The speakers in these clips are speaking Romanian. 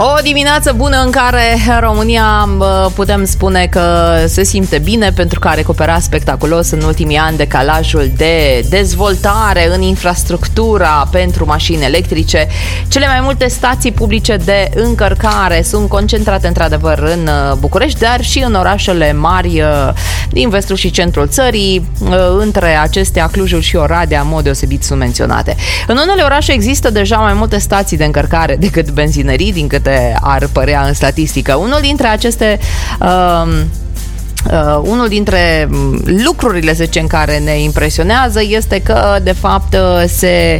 O dimineață bună în care România putem spune că se simte bine pentru că a recuperat spectaculos în ultimii ani decalajul de dezvoltare în infrastructura pentru mașini electrice. Cele mai multe stații publice de încărcare sunt concentrate într-adevăr în București, dar și în orașele mari din vestul și centrul țării. Între acestea, Clujul și Oradea, în mod deosebit, sunt menționate. În unele orașe există deja mai multe stații de încărcare decât benzinării, din câte ar părea în statistică. Unul dintre lucrurile, să zicem, care ne impresionează este că, de fapt, se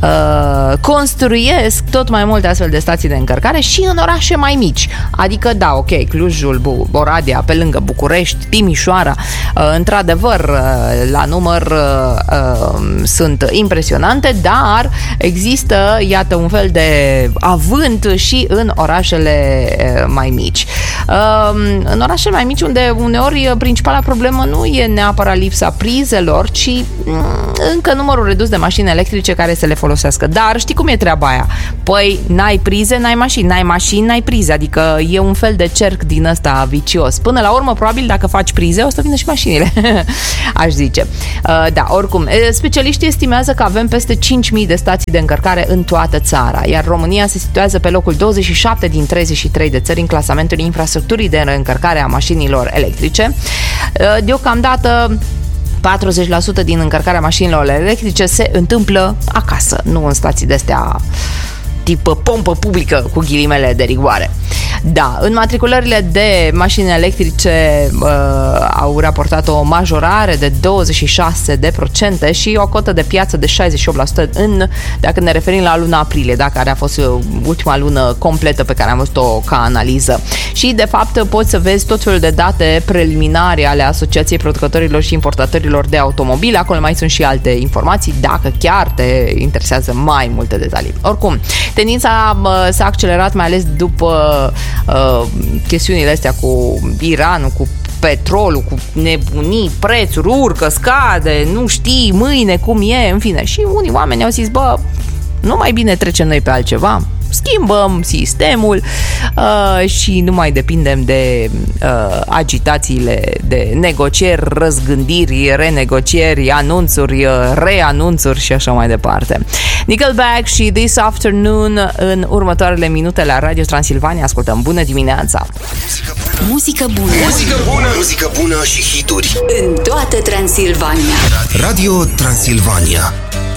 construiesc tot mai multe astfel de stații de încărcare și în orașe mai mici. Adică, da, ok, Clujul, Oradea, pe lângă București, Timișoara, într-adevăr, la număr sunt impresionante, dar există, iată, un fel de avânt și în orașele mai mici. În orașele mai mici, unde uneori principala problemă nu e neapărat lipsa prizelor, ci încă numărul redus de mașini electrice care să le folosească. Dar știi cum e treaba aia? Păi n-ai prize, n-ai mașini, n-ai mașini, n-ai prize. Adică e un fel de cerc din ăsta vicios. Până la urmă, probabil, dacă faci prize, o să vină și mașinile, aș zice. Da, oricum, specialiștii estimează că avem peste 5.000 de stații de încărcare în toată țara, iar România se situează pe locul 27 din 33 de țări în clasamentul infrastructurii de încărcare a mașinilor electrice. Deocamdată 40% din încărcarea mașinilor electrice se întâmplă acasă, nu în stații de-astea tip pompă publică, cu ghilimele de rigoare. Da, înmatriculările de mașini electrice au raportat o majorare de 26% și o cotă de piață de 68% dacă ne referim la luna aprilie, care a fost ultima lună completă pe care am văzut-o ca analiză. Și, de fapt, poți să vezi tot felul de date preliminare ale Asociației Producătorilor și Importatorilor de Automobile. Acolo mai sunt și alte informații, dacă chiar te interesează mai multe detalii. Oricum, tendința s-a accelerat, mai ales după chestiunile astea cu Iranul, cu petrolul, cu nebunii, prețuri, urcă, scade, nu știi mâine cum e, în fine. Și unii oameni au zis, nu mai bine trecem noi pe altceva, schimbăm sistemul și nu mai depindem de agitațiile de negocieri, răzgândiri, renegocieri, anunțuri, reanunțuri și așa mai departe. Nickelback și This Afternoon în următoarele minute la Radio Transilvania. Ascultăm. Bună dimineața! Muzică bună! Muzică bună! Muzică bună și hituri în toată Transilvania. Radio Transilvania.